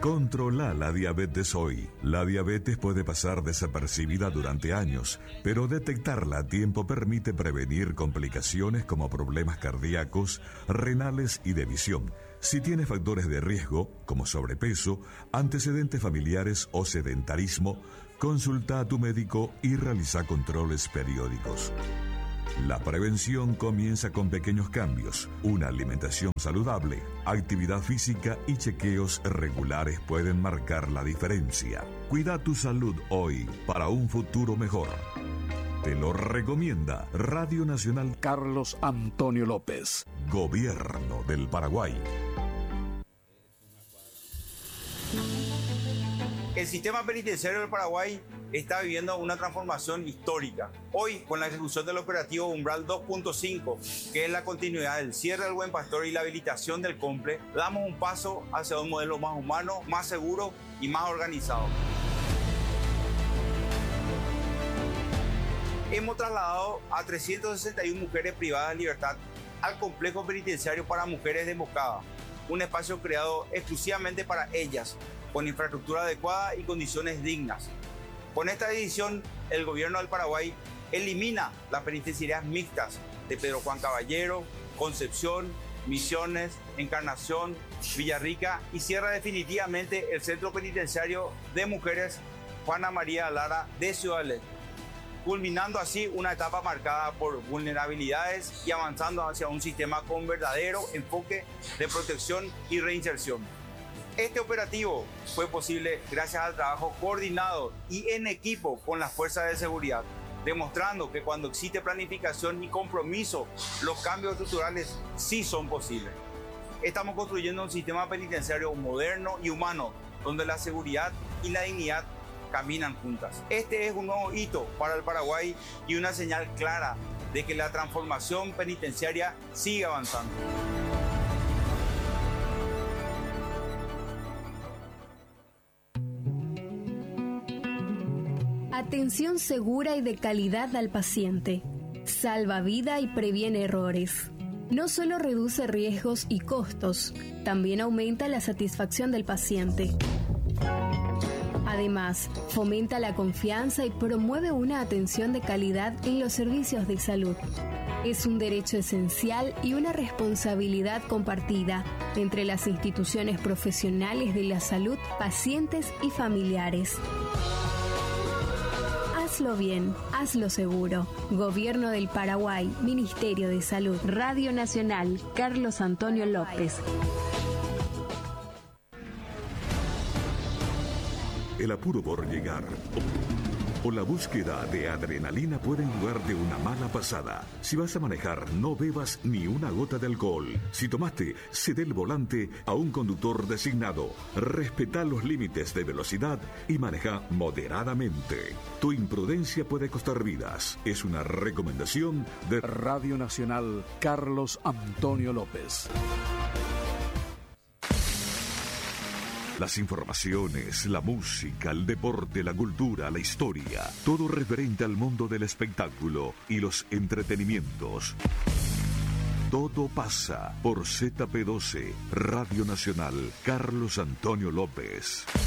Controla la diabetes hoy. La diabetes puede pasar desapercibida durante años, pero detectarla a tiempo permite prevenir complicaciones como problemas cardíacos, renales y de visión. Si tienes factores de riesgo, como sobrepeso, antecedentes familiares o sedentarismo, consulta a tu médico y realiza controles periódicos. La prevención comienza con pequeños cambios. Una alimentación saludable, actividad física y chequeos regulares pueden marcar la diferencia. Cuida tu salud hoy para un futuro mejor. Te lo recomienda Radio Nacional Carlos Antonio López, Gobierno del Paraguay. El sistema penitenciario del Paraguay está viviendo una transformación histórica. Hoy, con la ejecución del operativo Umbral 2.5, que es la continuidad del cierre del Buen Pastor y la habilitación del COMPLE, damos un paso hacia un modelo más humano, más seguro y más organizado. Hemos trasladado a 361 mujeres privadas de libertad al complejo penitenciario para mujeres de Moncada, un espacio creado exclusivamente para ellas, con infraestructura adecuada y condiciones dignas. Con esta decisión, el gobierno del Paraguay elimina las penitenciarías mixtas de Pedro Juan Caballero, Concepción, Misiones, Encarnación, Villarrica y cierra definitivamente el centro penitenciario de mujeres Juana María Lara de Ciudad del Este, culminando así una etapa marcada por vulnerabilidades y avanzando hacia un sistema con verdadero enfoque de protección y reinserción. Este operativo fue posible gracias al trabajo coordinado y en equipo con las fuerzas de seguridad, demostrando que cuando existe planificación y compromiso, los cambios estructurales sí son posibles. Estamos construyendo un sistema penitenciario moderno y humano, donde la seguridad y la dignidad caminan juntas. Este es un nuevo hito para el Paraguay y una señal clara de que la transformación penitenciaria sigue avanzando. Atención segura y de calidad al paciente. Salva vida y previene errores. No solo reduce riesgos y costos, también aumenta la satisfacción del paciente. Además, fomenta la confianza y promueve una atención de calidad en los servicios de salud. Es un derecho esencial y una responsabilidad compartida entre las instituciones profesionales de la salud, pacientes y familiares. Hazlo bien, hazlo seguro. Gobierno del Paraguay, Ministerio de Salud. Radio Nacional, Carlos Antonio López. El apuro por llegar o la búsqueda de adrenalina pueden jugarte una mala pasada. Si vas a manejar, no bebas ni una gota de alcohol. Si tomaste, cede el volante a un conductor designado. Respeta los límites de velocidad y maneja moderadamente. Tu imprudencia puede costar vidas. Es una recomendación de Radio Nacional Carlos Antonio López. Las informaciones, la música, el deporte, la cultura, la historia, todo referente al mundo del espectáculo y los entretenimientos. Todo pasa por ZP12, Radio Nacional Carlos Antonio López.